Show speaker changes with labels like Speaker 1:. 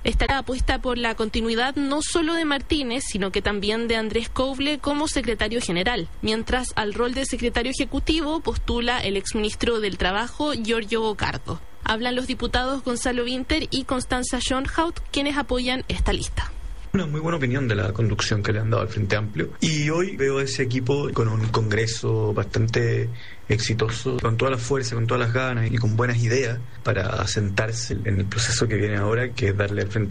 Speaker 1: Estará apuesta por la continuidad no solo de Martínez, sino que también de Andrés Couble como secretario general, mientras al rol de secretario ejecutivo postula el exministro del Trabajo, Giorgio Bocardo. Hablan los diputados Gonzalo Vinter y Constanza Schönhaut, quienes apoyan esta lista.
Speaker 2: Una muy buena opinión de la conducción que le han dado al Frente Amplio. Y hoy veo a ese equipo con un congreso bastante exitoso, con toda la fuerza, con todas las ganas y con buenas ideas para asentarse en el proceso que viene ahora, que es darle al Frente